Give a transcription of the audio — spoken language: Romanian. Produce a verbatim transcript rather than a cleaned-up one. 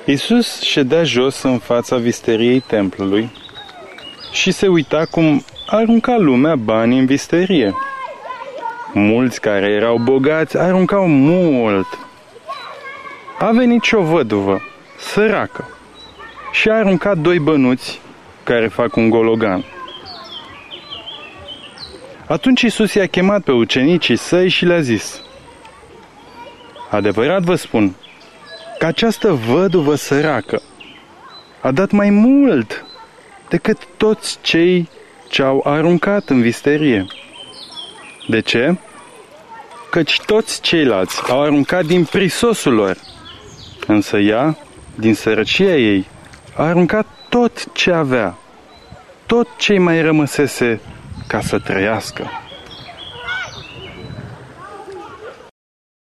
Iisus ședea jos în fața visteriei templului și se uita cum arunca lumea bani în visterie. Mulți care erau bogați aruncau mult. A venit și o văduvă, săracă, și a aruncat doi bănuți care fac un gologan. Atunci Iisus i-a chemat pe ucenicii săi și le-a zis: adevărat vă spun că această văduvă săracă a dat mai mult decât toți cei ce au aruncat în visterie. De ce? Căci toți ceilalți au aruncat din prisosul lor, însă ea, din sărăcia ei, a aruncat tot ce avea, tot ce mai rămăsese ca să trăiască.